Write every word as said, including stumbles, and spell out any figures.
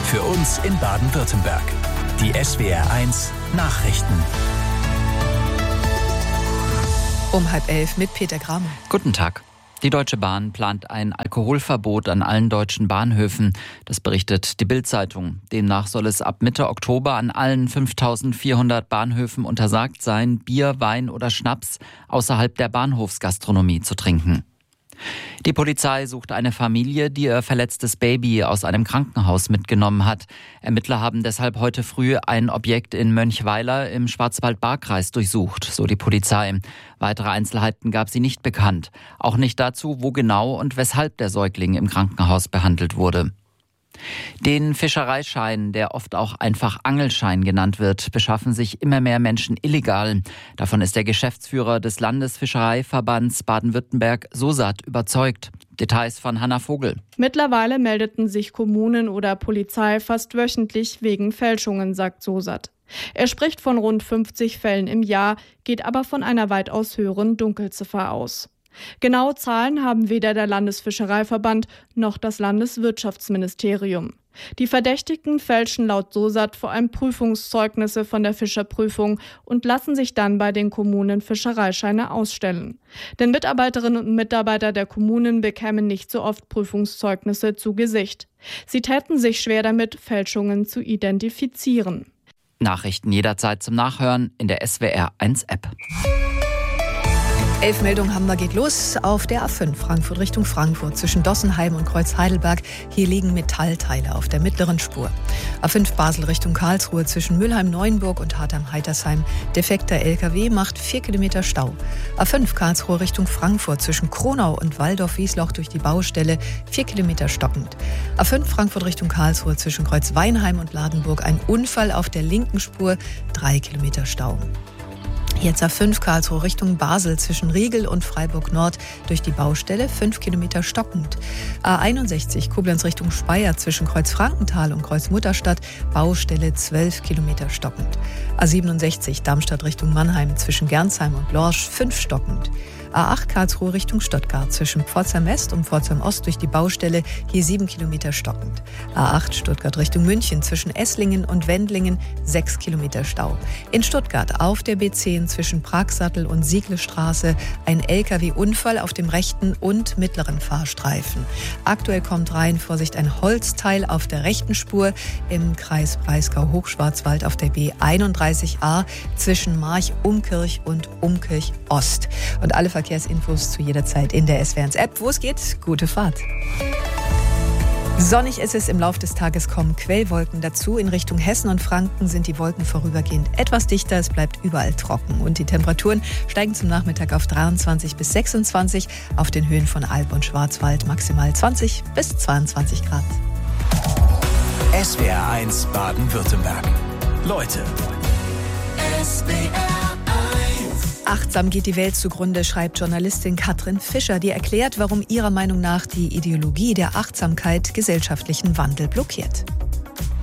Für uns in Baden-Württemberg. Die S W R eins Nachrichten. Um halb elf mit Peter Kramer. Guten Tag. Die Deutsche Bahn plant ein Alkoholverbot an allen deutschen Bahnhöfen. Das berichtet die Bild-Zeitung. Demnach soll es ab Mitte Oktober an allen fünftausendvierhundert Bahnhöfen untersagt sein, Bier, Wein oder Schnaps außerhalb der Bahnhofsgastronomie zu trinken. Die Polizei sucht eine Familie, die ihr verletztes Baby aus einem Krankenhaus mitgenommen hat. Ermittler haben deshalb heute früh ein Objekt in Mönchweiler im Schwarzwald-Baar-Kreis durchsucht, so die Polizei. Weitere Einzelheiten gab sie nicht bekannt. Auch nicht dazu, wo genau und weshalb der Säugling im Krankenhaus behandelt wurde. Den Fischereischein, der oft auch einfach Angelschein genannt wird, beschaffen sich immer mehr Menschen illegal. Davon ist der Geschäftsführer des Landesfischereiverbands Baden-Württemberg, SOSAT, überzeugt. Details von Hanna Vogel. Mittlerweile meldeten sich Kommunen oder Polizei fast wöchentlich wegen Fälschungen, sagt SOSAT. Er spricht von rund fünfzig Fällen im Jahr, geht aber von einer weitaus höheren Dunkelziffer aus. Genaue Zahlen haben weder der Landesfischereiverband noch das Landeswirtschaftsministerium. Die Verdächtigten fälschen laut SOSAT vor allem Prüfungszeugnisse von der Fischerprüfung und lassen sich dann bei den Kommunen Fischereischeine ausstellen. Denn Mitarbeiterinnen und Mitarbeiter der Kommunen bekämen nicht so oft Prüfungszeugnisse zu Gesicht. Sie täten sich schwer damit, Fälschungen zu identifizieren. Nachrichten jederzeit zum Nachhören in der S W R eins App. Elf Meldungen haben wir, geht los auf der A fünf Frankfurt Richtung Frankfurt zwischen Dossenheim und Kreuz Heidelberg. Hier liegen Metallteile auf der mittleren Spur. A fünf Basel Richtung Karlsruhe zwischen Mülheim-Neuenburg und Hartheim-Heitersheim. Defekter L K W macht vier Kilometer Stau. A fünf Karlsruhe Richtung Frankfurt zwischen Kronau und Walldorf-Wiesloch durch die Baustelle vier Kilometer stockend. A fünf Frankfurt Richtung Karlsruhe zwischen Kreuz Weinheim und Ladenburg ein Unfall auf der linken Spur, drei Kilometer Stau. Jetzt A fünf Karlsruhe Richtung Basel zwischen Riegel und Freiburg Nord durch die Baustelle fünf Kilometer stockend. A einundsechzig Koblenz Richtung Speyer zwischen Kreuz Frankenthal und Kreuz Mutterstadt Baustelle zwölf Kilometer stockend. A siebenundsechzig Darmstadt Richtung Mannheim zwischen Gernsheim und Lorsch fünf stockend. A acht Karlsruhe Richtung Stuttgart zwischen Pforzheim West und Pforzheim Ost durch die Baustelle, hier sieben Kilometer stockend. A acht Stuttgart Richtung München zwischen Esslingen und Wendlingen sechs Kilometer Stau. In Stuttgart auf der B zehn zwischen Pragsattel und Sieglestraße ein L K W-Unfall auf dem rechten und mittleren Fahrstreifen. Aktuell kommt rein, Vorsicht, ein Holzteil auf der rechten Spur im Kreis Breisgau-Hochschwarzwald auf der B einunddreißig a zwischen March-Umkirch und Umkirch-Ost. Und alle Verkehrsinfos zu jeder Zeit in der S W R eins App. Wo es geht, gute Fahrt. Sonnig ist es, im Laufe des Tages kommen Quellwolken dazu. In Richtung Hessen und Franken sind die Wolken vorübergehend etwas dichter. Es bleibt überall trocken. Und die Temperaturen steigen zum Nachmittag auf dreiundzwanzig bis sechsundzwanzig. Auf den Höhen von Alb und Schwarzwald maximal zwanzig bis zweiundzwanzig Grad. S W R eins Baden-Württemberg. Leute. S W R Achtsam geht die Welt zugrunde, schreibt Journalistin Katrin Fischer, die erklärt, warum ihrer Meinung nach die Ideologie der Achtsamkeit gesellschaftlichen Wandel blockiert.